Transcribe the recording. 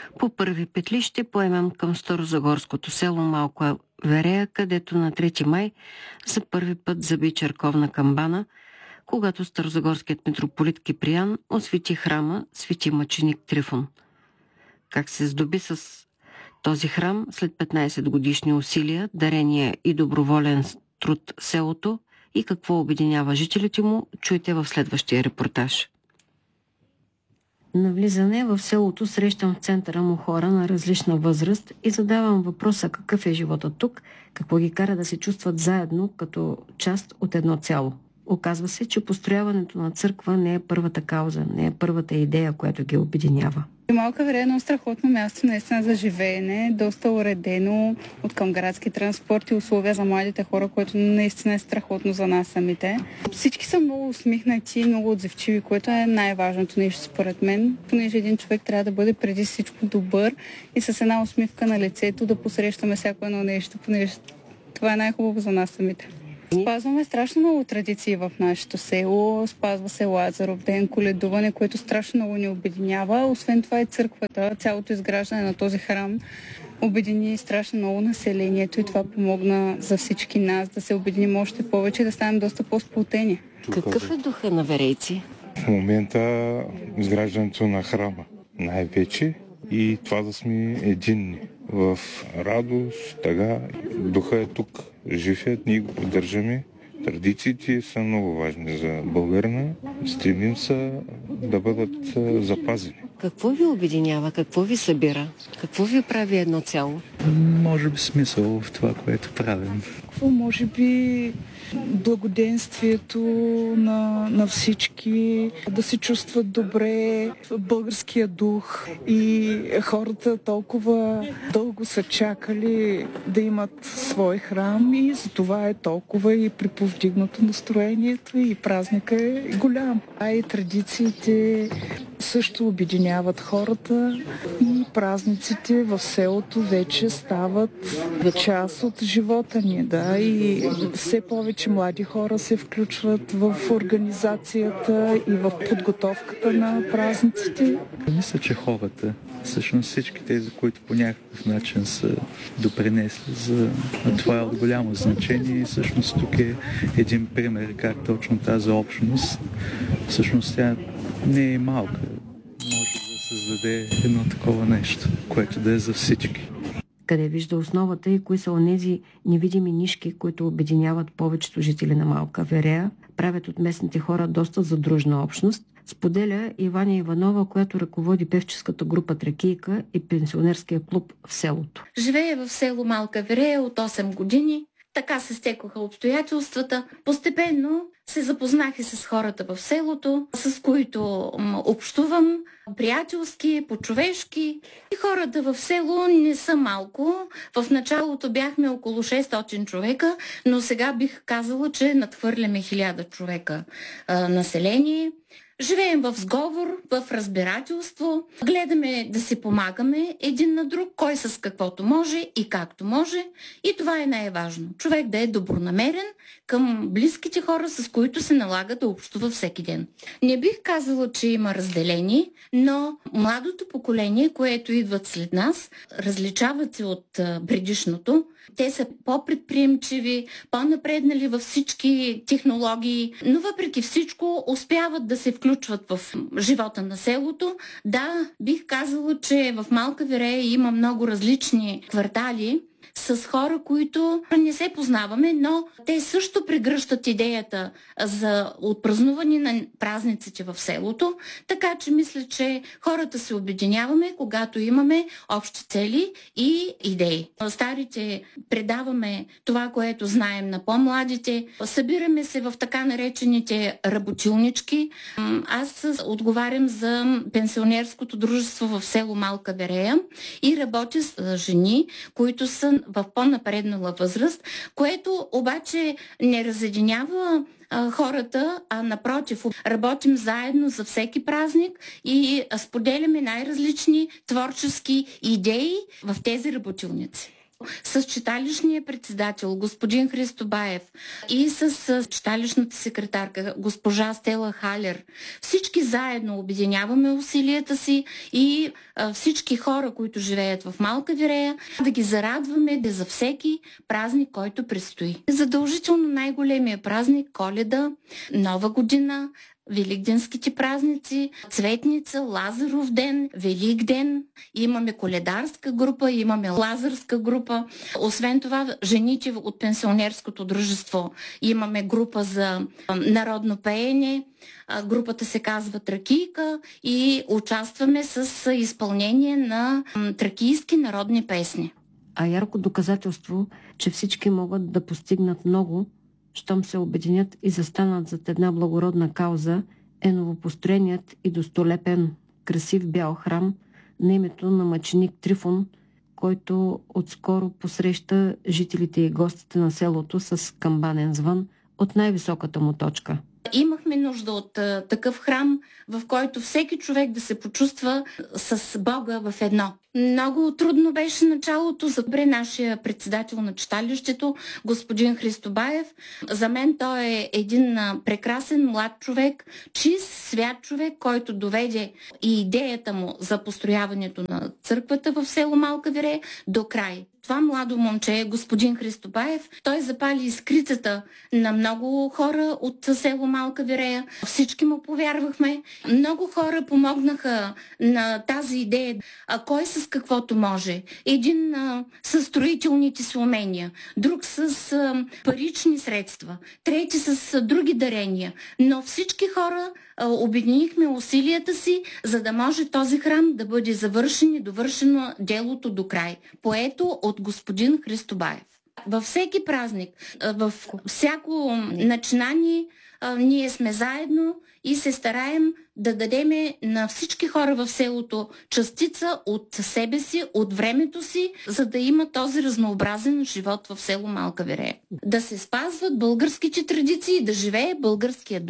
По първи петли ще поемем към старозагорското село Малка Верея, където на 3 май за първи път заби черковна камбана, когато старозагорският митрополит Киприян освети храма свети мъченик Трифон. Как се здоби с този храм след 15 годишни усилия, дарения и доброволен труд селото и какво обединява жителите му, чуйте в следващия репортаж. На влизане в селото срещам в центъра му хора на различна възраст и задавам въпроса какъв е живота тук, какво ги кара да се чувстват заедно като част от едно цяло. Оказва се, че построяването на църква не е първата кауза, не е първата идея, която ги обединява. Малка Верея е едно страхотно място наистина за живеене, доста уредено от към градски транспорт и условия за младите хора, което наистина е страхотно за нас самите. Всички са много усмихнати, много отзивчиви, което е най-важното нещо според мен, понеже един човек трябва да бъде преди всичко добър и с една усмивка на лицето да посрещаме всяко едно нещо, понеже това е най-хубаво за нас самите. Спазваме страшно много традиции в нашето село. Спазва се Лазаров ден, коледуване, което страшно много ни обединява. Освен това и църквата, цялото изграждане на този храм обедини страшно много населението и това помогна за всички нас да се обединим още повече и да станем доста по-сплотени. Какъв е духа на верейци? В момента изграждането на храма най-вече и това да сме единни. В радост, тъга, духа е тук, жив е, ние го поддържаме. Традициите са много важни за българина. Стремим се да бъдат запазени. Какво ви обединява? Какво ви събира? Какво ви прави едно цяло? Може би смисъл в това, което правим. Може би благоденствието на всички, да се чувстват добре, българския дух и хората толкова дълго са чакали да имат свой храм и за това е толкова и приповдигнато настроението и празника е голям. А и традициите също обединяват хората и празниците в селото вече стават част от живота ни, да, и все повече млади хора се включват в организацията и в подготовката на празниците. Мисля, че хората, всъщност всички тези, които по някакъв начин са допринесли за това е от голямо значение и всъщност тук е един пример как точно тази общност, всъщност тя не е малка, може да създаде едно такова нещо, което да е за всички. Къде вижда основата и кои са онези невидими нишки, които обединяват повечето жители на Малка Верея, правят от местните хора доста задружна общност, споделя Иваня Иванова, която ръководи певческата група Тракийка и пенсионерския клуб в селото. Живея в село Малка Верея от 8 години. Така се стекоха обстоятелствата. Постепенно се запознах и с хората в селото, с които общувам приятелски, по-човешки. И хората в село не са малко. В началото бяхме около 600 човека, но сега бих казала, че надхвърляме 1000 човека население. Живеем в сговор, в разбирателство, гледаме да се помагаме един на друг, кой с каквото може и както може. И това е най-важно. Човек да е добронамерен към близките хора, с които се налага да общува всеки ден. Не бих казала, че има разделение, но младото поколение, което идват след нас, различават се от предишното. Те са по-предприемчиви, по-напреднали във всички технологии, но въпреки всичко успяват да се включват в живота на селото. Да, бих казала, че в Малка Верея има много различни квартали с хора, които не се познаваме, но те също прегръщат идеята за отпразнуване на празниците в селото, така че мисля, че хората се обединяваме, когато имаме общи цели и идеи. Старите предаваме това, което знаем на по-младите, събираме се в така наречените работилнички. Аз отговарям за пенсионерското дружество в село Малка Верея и работя с жени, които са в по-напреднала възраст, което обаче не разединява хората, а напротив, работим заедно за всеки празник и споделяме най-различни творчески идеи в тези работилници. с читалищния председател, господин Христо Баев, и с читалищната секретарка, госпожа Стела Халер. Всички заедно обединяваме усилията си и всички хора, които живеят в Малка Вирея, да ги зарадваме за всеки празник, който предстои. Задължително най-големия празник – Коледа, Нова година, великденските празници, Цветница, Лазаров ден, Велик ден. Имаме коледарска група, имаме лазарска група. Освен това, жените от пенсионерското дружество имаме група за народно пеене. Групата се казва Тракийка и участваме с изпълнение на тракийски народни песни. А ярко доказателство, че всички могат да постигнат много, щом се обединят и застанат зад една благородна кауза, е новопостроеният и достолепен красив бял храм на името на мъченик Трифон, който отскоро посреща жителите и гостите на селото с камбанен звън от най-високата му точка. Имахме нужда от такъв храм, в който всеки човек да се почувства с Бога в едно. Много трудно беше началото за нашия председател на читалището, господин Христо Баев. За мен той е един прекрасен млад човек, чист, свят човек, който доведе и идеята му за построяването на църквата в село Малка Вирея до край. Това младо момче, господин Христо Баев, той запали искрицата на много хора от село Малка Вирея. Всички му повярвахме. Много хора помогнаха на тази идея. А кой с каквото може? Един с строителните си умения, друг с парични средства, трети с други дарения. Но всички хора обединихме усилията си, за да може този храм да бъде завършен и довършено делото до край. Поето от господин Христо Баев. Във всеки празник, във всяко начинание, ние сме заедно и се стараем да дадеме на всички хора в селото частица от себе си, от времето си, за да има този разнообразен живот в село Малка Вирея. Да се спазват българските традиции, да живее българския дух.